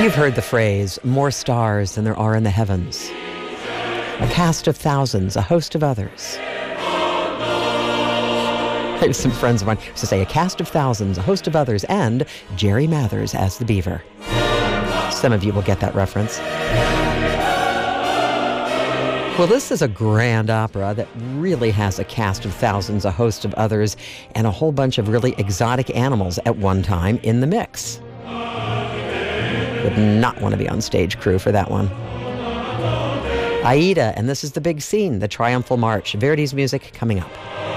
You've heard the phrase, more stars than there are in the heavens. A cast of thousands, a host of others. I have some friends of mine used to say, a cast of thousands, a host of others, and Jerry Mathers as the beaver. Some of you will get that reference. Well, this is a grand opera that really has a cast of thousands, a host of others, and a whole bunch of really exotic animals at one time in the mix. Would not want to be on stage crew for that one. Aida, and this is the big scene, the Triumphal March. Verdi's music coming up.